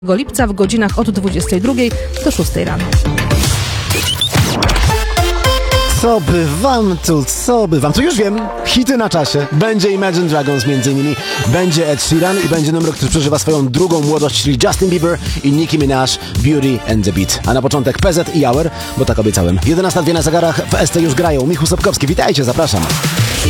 lipca w godzinach od 22 do 6 rano. Co by wam tu? Już wiem, hity na czasie. Będzie Imagine Dragons między innymi, będzie Ed Sheeran i będzie numer, który przeżywa swoją drugą młodość, czyli Justin Bieber i Nicki Minaj, Beauty and the Beat. A na początek PZ i Hour, bo tak obiecałem. 11:02 na zegarach, w ST już grają. Michał Sobkowski, witajcie, zapraszam.